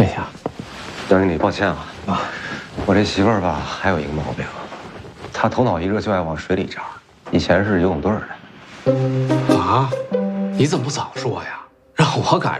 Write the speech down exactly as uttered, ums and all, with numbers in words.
谢谢啊。 要跟你抱歉啊啊， 我这媳妇儿吧还有一个毛病，她头脑一热就爱往水里扎。以前是游泳队的。 啊，你怎么不早说呀？让我赶